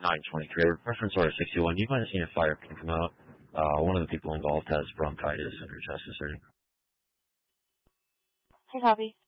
923. Reference order 61. You might have seen a fire come out. One of the people involved has bronchitis under chest. Hey, copy.